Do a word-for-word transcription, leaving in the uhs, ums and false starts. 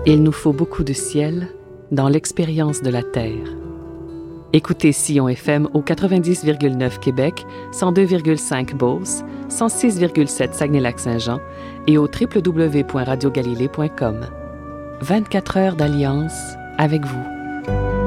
Il nous faut beaucoup de ciel dans l'expérience de la Terre. Écoutez Sillon F M au quatre-vingt-dix virgule neuf Québec, cent deux virgule cinq Beauce, cent six virgule sept Saguenay-Lac-Saint-Jean et au w w w point radio galilée point com. vingt-quatre heures d'alliance avec vous.